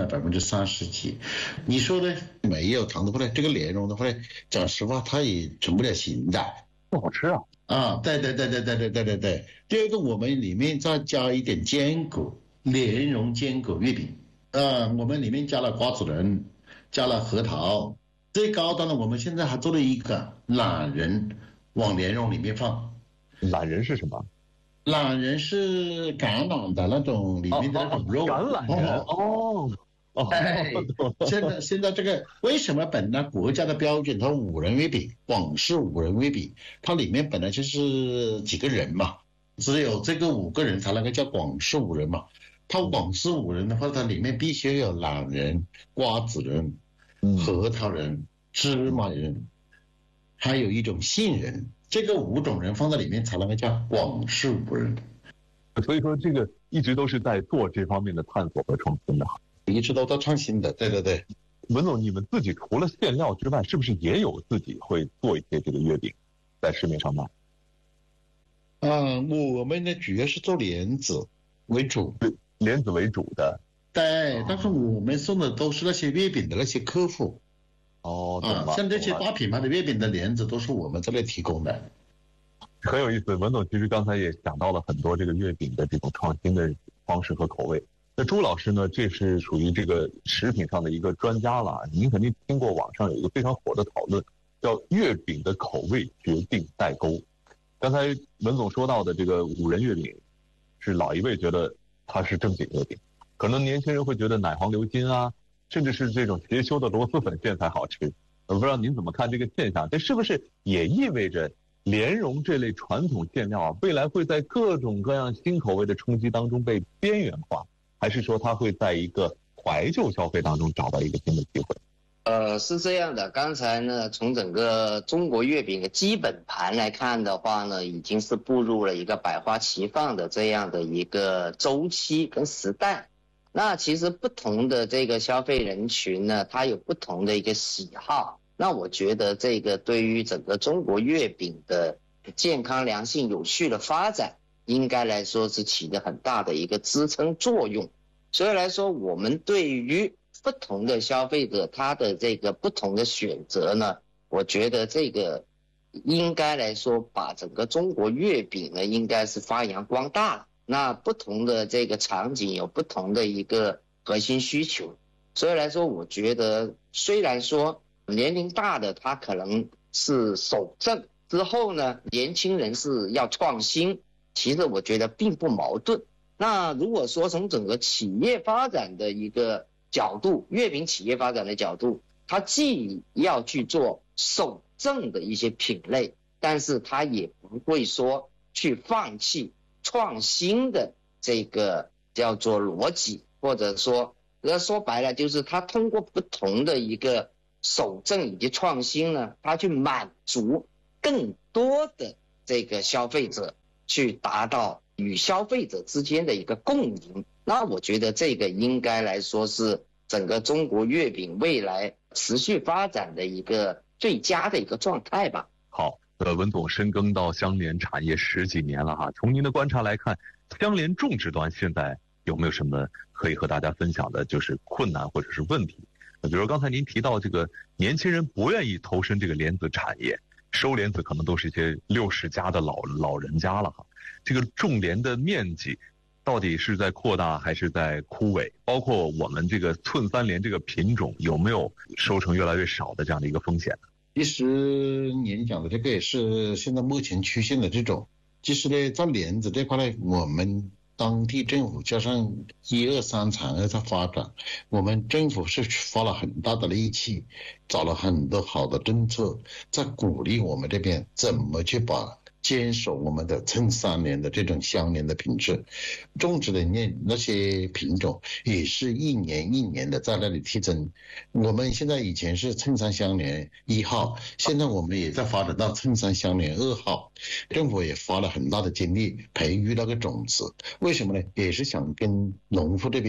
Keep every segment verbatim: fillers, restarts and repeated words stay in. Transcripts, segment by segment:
了百分之三十几。你说的没有糖的话呢，这个莲蓉的话呢，讲实话它也成不了形的， 不好吃啊。 啊，对对对对对对对对对。第二个，我们里面再加一点坚果，莲蓉坚果月饼，呃，我们里面加了瓜子仁，加了核桃。最高端的，我们现在还做了一个懒人往莲蓉里面放。 懒人是什么？ 懒人是橄榄的那种里面的那种肉， 哦哦哦、橄榄仁哦。哦， 哎，现在现在这个为什么本来国家的标准它五仁月饼，广式五仁月饼，它里面本来就是几个人嘛，只有这个五个人才能够叫广式五仁嘛。它广式五仁的话，它里面必须有懒人、瓜子仁、核桃仁、芝麻仁，还有一种杏仁，这个五种人放在里面才能够叫广式五仁。 所以说这个一直都是在做这方面的探索和创新的， 一直都在创新的。对对对。 文总，你们自己除了馅料之外，是不是也有自己会做一些这个月饼在市面上卖？ 嗯，我们呢主要是做莲子为主， 莲子为主的。 对，但是我们送的都是那些月饼的那些客户。 哦，懂了。 啊，像这些大品牌的月饼的莲子都是我们这里提供的。 很有意思，文总其实刚才也讲到了很多这个月饼的这种创新的方式和口味。那朱老师呢，这是属于这个食品上的一个专家了。您肯定听过网上有一个非常火的讨论，叫月饼的口味决定代沟。刚才文总说到的这个五仁月饼，是老一辈觉得它是正经月饼，可能年轻人会觉得奶黄流金啊，甚至是这种邪修的螺蛳粉馅才好吃。我不知道您怎么看这个现象？这是不是也意味着莲蓉这类传统馅料啊，未来会在各种各样新口味的冲击当中被边缘化，还是说它会在一个怀旧消费当中找到一个新的机会？ 呃，是这样的，刚才呢，从整个中国月饼的基本盘来看的话呢，已经是步入了一个百花齐放的这样的一个周期跟时代。那其实不同的这个消费人群呢，他有不同的一个喜好。那我觉得这个对于整个中国月饼的健康、良性、有序的发展，应该来说是起着很大的一个支撑作用。所以来说，我们对于不同的消费者他的这个不同的选择呢，我觉得这个应该来说把整个中国月饼呢应该是发扬光大。那不同的这个场景有不同的一个核心需求，所以来说我觉得虽然说年龄大的他可能是守正，之后呢年轻人是要创新，其实我觉得并不矛盾。那如果说从整个企业发展的一个角度，月饼企业发展的角度，它既要去做守正的一些品类，但是它也不会说去放弃创新的这个叫做逻辑，或者说说白了就是它通过不同的一个守正以及创新呢，它去满足更多的这个消费者，去达到与消费者之间的一个共赢。那我觉得这个应该来说是整个中国月饼未来持续发展的一个最佳的一个状态吧。 好，呃，文总深耕到香莲产业十几年了哈，从您的观察来看，香莲种植端现在有没有什么可以和大家分享的，就是困难或者是问题？比如刚才您提到这个年轻人不愿意投身这个莲子产业，收莲子可能都是一些六十加的老老人家了哈。这个种莲的面积到底是在扩大还是在枯萎？包括我们这个寸三莲这个品种有没有收成越来越少的这样的一个风险呢？ 其实您讲的这个也是现在目前出现的这种。其实呢，在莲子这块呢，我们当地政府加上一二三产业在发展，我们政府是花了很大的力气，找了很多好的政策，在鼓励我们这边怎么去把坚守我们的寸三莲的这种香莲的品质，种植的那那些品种也是一年一年的在那里提升。我们现在以前是寸三香莲一号，现在我们也在发展到寸三香莲二号，政府也花了很大的精力培育那个种子。为什么呢？也是想跟农夫这边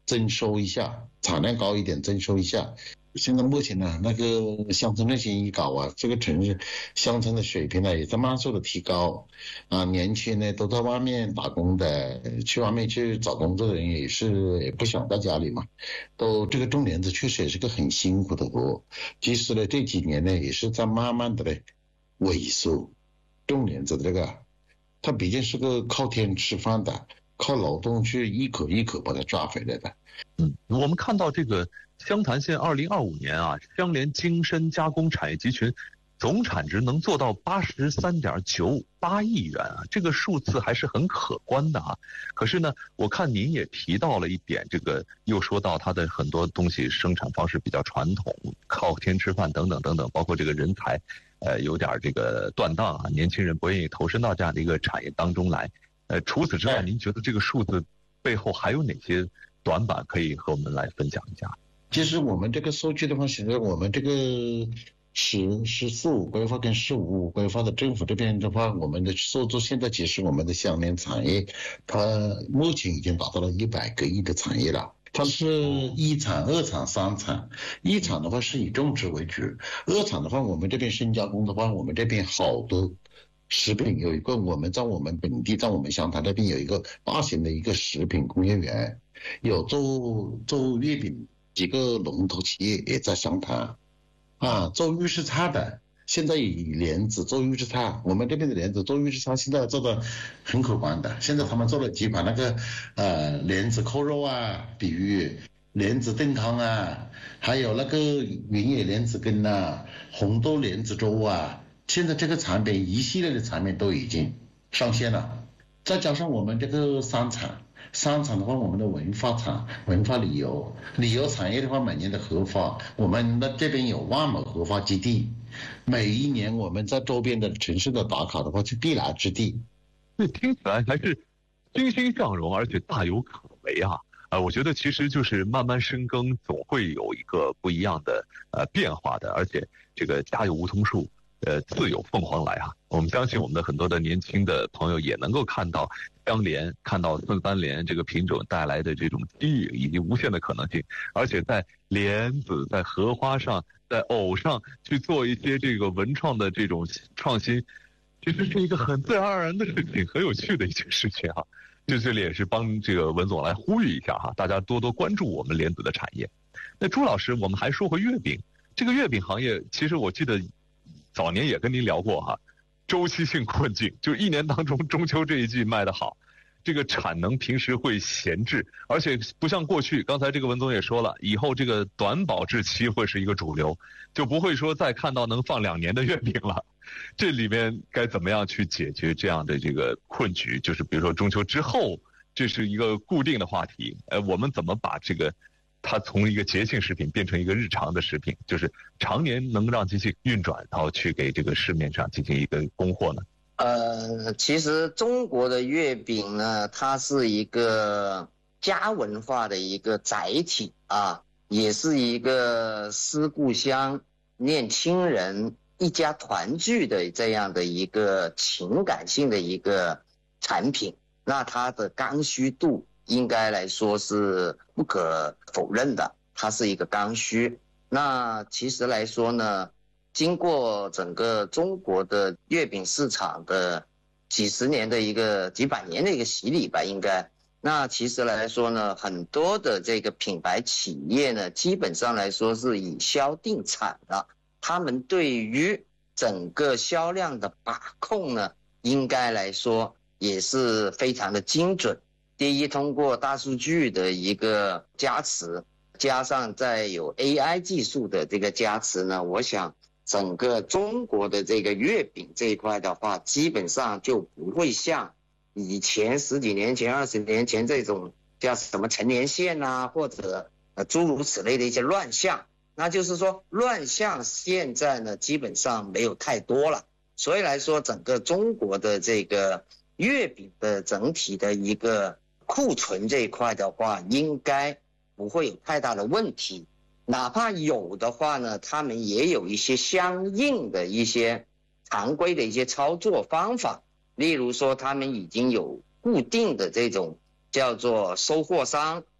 增收一下，产量高一点增收一下。现在目前呢，那个乡村振兴一搞啊，这个城市乡村的水平呢也在慢速的提高啊，年轻人呢都在外面打工的，去外面去找工作的人也是也不想在家里嘛，都这个种莲子确实也是个很辛苦的活，其实呢这几年呢也是在慢慢的嘞萎缩，种莲子的这个它毕竟是个靠天吃饭的，靠劳动去一口一口把它抓回来的。 嗯，我们看到这个湘潭县二零二五年啊，香莲精深加工产业集群总产值能做到八十三点九八亿元啊，这个数字还是很可观的啊。可是呢，我看您也提到了一点，这个又说到它的很多东西生产方式比较传统，靠天吃饭等等等等，包括这个人才，呃，有点这个断档啊，年轻人不愿意投身到这样的一个产业当中来。呃，除此之外，您觉得这个数字背后还有哪些短板可以和我们来分享一下？ 其实我们这个数据的话，现在我们这个十十四五规划跟十五五规划的政府这边的话，我们的数字现在其实我们的香莲产业，它目前已经达到了一百个亿的产业了。它是一产、二产、三产。一产的话是以种植为主，二产的话我们这边深加工的话，我们这边好多食品有一个我们在我们本地，在我们湘潭那边有一个大型的一个食品工业园，有做做月饼。几个龙头企业也在湘潭啊，做预制菜的，现在以莲子做预制菜，我们这边的莲子做预制菜现在做的很可观的。现在他们做了几款那个呃莲子扣肉啊，比如莲子炖汤啊，还有那个原野莲子羹啊，红豆莲子粥啊，现在这个产品一系列的产品都已经上线了。再加上我们这个三产。三产的话，我们的文化产、文化旅游、旅游产业的话，每年的核发，我们的这边有万亩核发基地，每一年我们在周边的城市的打卡的话，是必来之地。 这听起来还是欣欣向荣，而且大有可为啊！呃，我觉得其实就是慢慢深耕，总会有一个不一样的呃变化的，而且这个家有梧桐树。呃，自有凤凰来啊！我们相信我们的很多的年轻的朋友也能够看到香莲、看到孙三莲这个品种带来的这种机遇以及无限的可能性，而且在莲子、在荷花上、在藕上去做一些这个文创的这种创新，其实是一个很自然而然的事情，很有趣的一件事情啊！就这里也是帮这个文总来呼吁一下哈，大家多多关注我们莲子的产业。那朱老师，我们还说回月饼，这个月饼行业，其实我记得。早年也跟您聊过哈，周期性困境，就一年当中中秋这一季卖得好，这个产能平时会闲置，而且不像过去，刚才这个文总也说了，以后这个短保质期会是一个主流，就不会说再看到能放两年的月饼了。这里面该怎么样去解决这样的这个困局？就是比如说中秋之后，这是一个固定的话题，呃，我们怎么把这个它从一个节庆食品变成一个日常的食品，就是常年能让机器运转，然后去给这个市面上进行一个供货呢？ 呃，其实中国的月饼呢，它是一个家文化的一个载体啊，也是一个思故乡、念亲人、一家团聚的这样的一个情感性的一个产品。那它的刚需度应该来说是不可否认的，它是一个刚需。那其实来说呢，经过整个中国的月饼市场的几十年的一个几百年的一个洗礼吧，应该。那其实来说呢，很多的这个品牌企业呢，基本上来说是以销定产的，他们对于整个销量的把控呢，应该来说也是非常的精准。第一，通过大数据的一个加持，加上再有 A I 技术的这个加持呢，我想整个中国的这个月饼这一块的话，基本上就不会像以前十几年前、二十年前这种叫什么陈年线啊，或者呃诸如此类的一些乱象。那就是说，乱象现在呢基本上没有太多了。所以来说，整个中国的这个月饼的整体的一个库存这一块的话，应该不会有太大的问题。哪怕有的话呢，他们也有一些相应的一些常规的一些操作方法，例如说他们已经有固定的这种叫做收货商，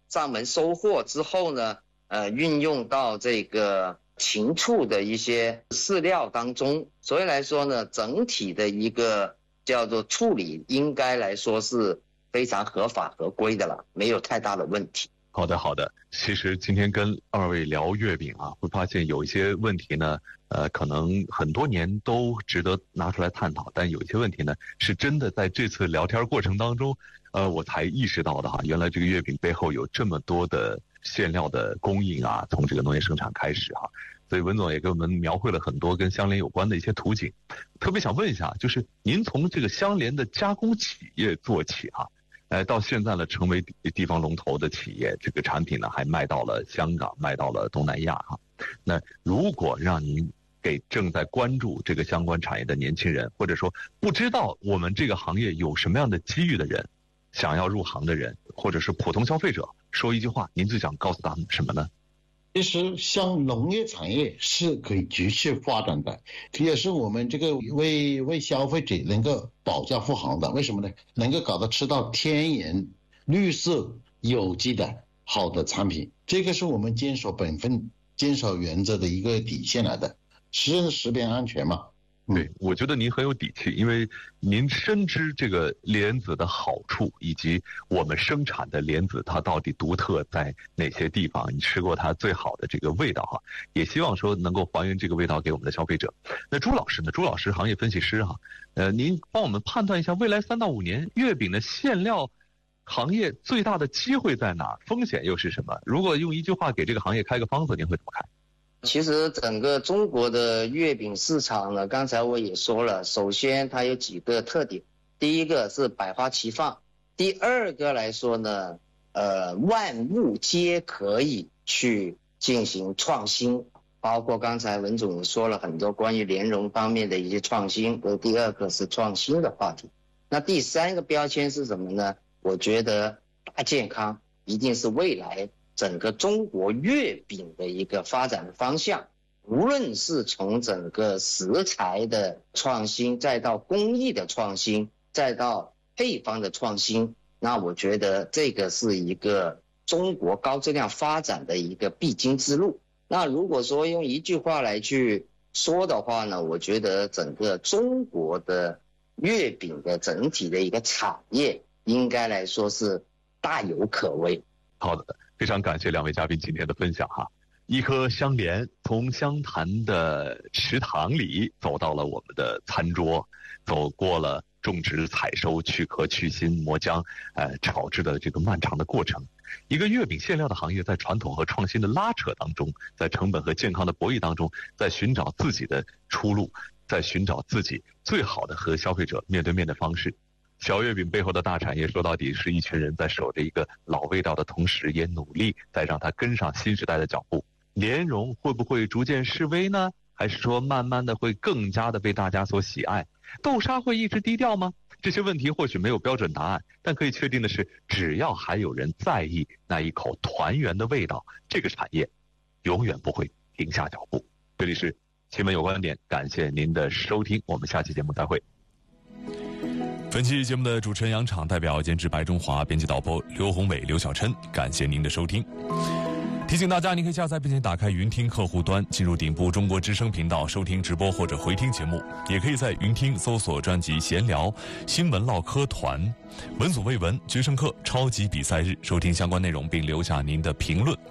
上门收货之后呢，呃，运用到这个禽畜的一些饲料当中，所以来说呢，整体的一个叫做处理，应该来说是非常合法合规的了，没有太大的问题。 好的，好的。其实今天跟二位聊月饼啊，会发现有一些问题呢，呃，可能很多年都值得拿出来探讨，但有一些问题呢，是真的在这次聊天过程当中，呃，我才意识到的哈，原来这个月饼背后有这么多的馅料的供应啊，从这个农业生产开始哈。所以文总也给我们描绘了很多跟香莲有关的一些图景。特别想问一下，就是您从这个香莲的加工企业做起哈、啊。呃，到现在呢，成为地方龙头的企业，这个产品呢还卖到了香港，卖到了东南亚哈。那如果让您给正在关注这个相关产业的年轻人，或者说不知道我们这个行业有什么样的机遇的人，想要入行的人，或者是普通消费者，说一句话，您最想告诉他们什么呢？ 其实像农业产业是可以继续发展的，也是我们这个为为消费者能够保驾护航的。为什么呢？能够搞到吃到天然、绿色、有机的好的产品，这个是我们坚守本分、坚守原则的一个底线来的，是食品安全嘛。 对，我觉得您很有底气，因为您深知这个莲子的好处，以及我们生产的莲子它到底独特在哪些地方，你吃过它最好的这个味道哈，也希望说能够还原这个味道给我们的消费者。那朱老师呢？朱老师行业分析师哈，呃，您帮我们判断一下未来三到五年月饼的馅料行业最大的机会在哪，风险又是什么？如果用一句话给这个行业开个方子，您会怎么看？ 其实整个中国的月饼市场呢，刚才我也说了，首先它有几个特点，第一个是百花齐放，第二个来说呢，呃，万物皆可以去进行创新，包括刚才文总说了很多关于莲蓉方面的一些创新，这第二个是创新的话题。那第三个标签是什么呢？我觉得大健康一定是未来整个中国月饼的一个发展的方向，无论是从整个食材的创新，再到工艺的创新，再到配方的创新，那我觉得这个是一个中国高质量发展的一个必经之路。那如果说用一句话来去说的话呢，我觉得整个中国的月饼的整体的一个产业应该来说是大有可为。 好的，非常感谢两位嘉宾今天的分享哈。一颗香莲从湘潭的池塘里走到了我们的餐桌，走过了种植、采收、去壳、去芯、磨浆、呃炒制的这个漫长的过程。一个月饼馅料的行业在传统和创新的拉扯当中，在成本和健康的博弈当中，在寻找自己的出路，在寻找自己最好的和消费者面对面的方式。小月饼背后的大产业，说到底是一群人在守着一个老味道的同时，也努力在让它跟上新时代的脚步。莲蓉会不会逐渐式微呢？还是说慢慢的会更加的被大家所喜爱？豆沙会一直低调吗？这些问题或许没有标准答案，但可以确定的是，只要还有人在意那一口团圆的味道，这个产业永远不会停下脚步。这里是新闻有观点，感谢您的收听，我们下期节目再会。 本期节目的主持人杨昶，代表监制白中华，编辑导播刘宏伟、刘小琛，感谢您的收听。提醒大家，您可以下载并且打开云听客户端，进入顶部中国之声频道收听直播或者回听节目，也可以在云听搜索专辑闲聊、新闻唠嗑团、闻所未闻、决胜课、超级比赛日收听相关内容，并留下您的评论。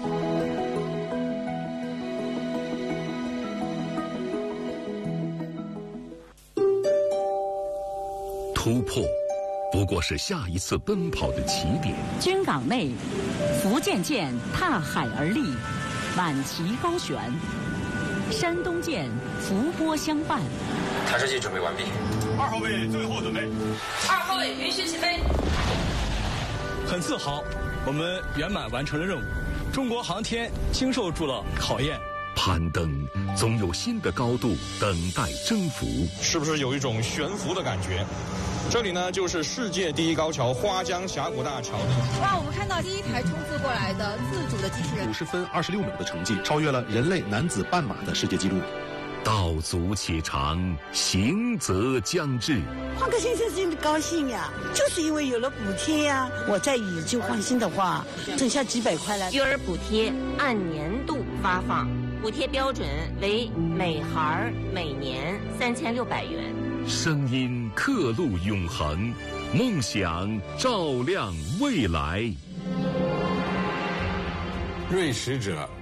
突破不过是下一次奔跑的起点。 军港内，福建舰踏海而立，满旗高悬；山东舰伏波相伴。 抬射器准备完毕。 二号位最后准备。 二号位允许起飞。 很自豪，我们圆满完成了任务。中国航天经受住了考验。 攀登总有新的高度等待征服。 是不是有一种悬浮的感觉？这里呢，就是世界第一高桥花江峡谷大桥。 哇，我们看到第一台冲刺过来的自主的机器人， 五十分二十六秒的成绩，超越了人类男子半马的世界纪录。 道阻且长，行则将至。 换个先生真的高兴呀，就是因为有了补贴呀。我再以旧换新的话，挣下几百块来。 育儿补贴按年度发放，补贴标准为每孩每年三千六百元。 声音刻录永恒，梦想照亮未来。 瑞食者